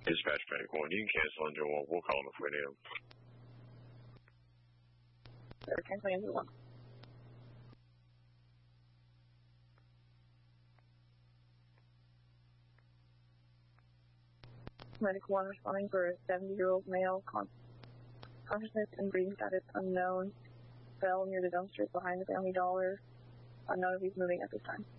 Dispatch Panic 1, you can cancel engine 1. We'll call him if we need him. They're canceling engine 1. Medic 1 responding for a 70-year-old male, consciousness and breathing status unknown, fell near the dumpsters behind the Family Dollar. Unknown if he's moving at this time.